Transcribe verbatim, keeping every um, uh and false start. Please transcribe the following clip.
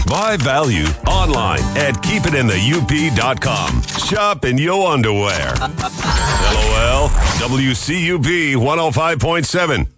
Buy value online at keep it in the U P dot com. Shop in your underwear. LOL, W C U B one oh five point seven.